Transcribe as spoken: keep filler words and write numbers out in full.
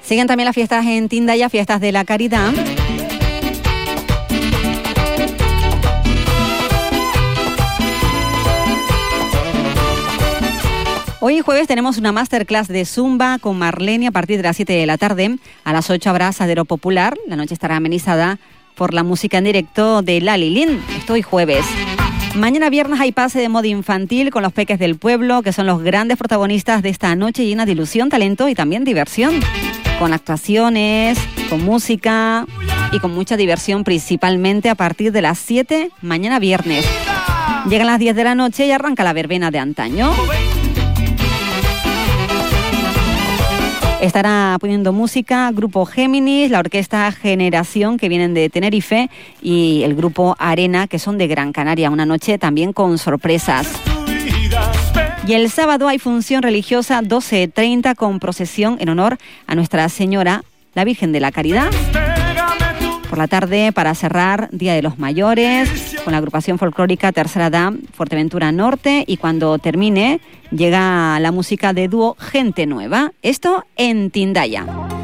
Siguen también las fiestas en Tindaya, fiestas de la Caridad. Hoy jueves tenemos una masterclass de Zumba con Marlene a partir de las siete de la tarde. A las ocho habrá Asadero Popular. La noche estará amenizada por la música en directo de Lali Lin. Esto hoy jueves. Mañana viernes hay pase de moda infantil con los peques del pueblo, que son los grandes protagonistas de esta noche llena de ilusión, talento y también diversión. Con actuaciones, con música y con mucha diversión, principalmente a partir de las siete, mañana viernes. Llegan las diez de la noche y arranca la verbena de antaño. Estará poniendo música Grupo Géminis, la Orquesta Generación, que vienen de Tenerife, y el Grupo Arena, que son de Gran Canaria. Una noche también con sorpresas. Y el sábado hay función religiosa doce treinta con procesión en honor a Nuestra Señora, la Virgen de la Caridad. Por la tarde, para cerrar, Día de los Mayores, con la agrupación folclórica Tercera Edad, Fuerteventura Norte, y cuando termine, llega la música de dúo Gente Nueva. Esto en Tindaya.